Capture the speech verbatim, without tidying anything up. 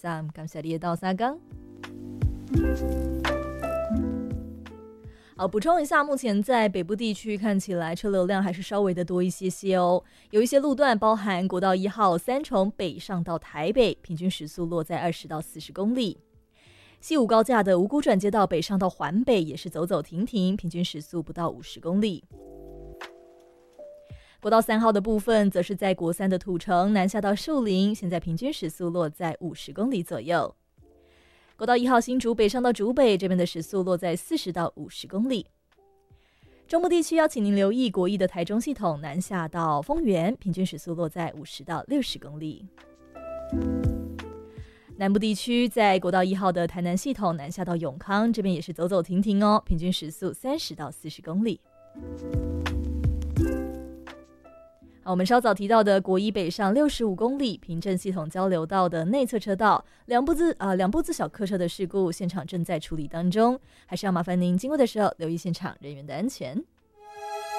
三，感谢你的到三更。好，补充一下，目前在北部地区看起来车流量还是稍微的多一些些哦。有一些路段，包含国道一号三重北上到台北，平均时速落在二十到四十公里。西武高架的五股转接道北上到环北也是走走停停，平均时速不到五十公里。国道三号的部分，则是在国三的土城南下到树林，现在平均时速落在五十公里左右。国道一号新竹北上到竹北，这边的时速落在四十到五十公里。中部地区要请您留意国一的台中系统南下到丰原，平均时速落在五十到六十公里。南部地区在国道一号的台南系统南下到永康，这边也是走走停停哦，平均时速三十到四十公里。好，我们稍早提到的国一北上六十五公里平镇系统交流道的内侧车道，两部自啊两部自小客车的事故，现场正在处理当中，还是要麻烦您经过的时候留意现场人员的安全。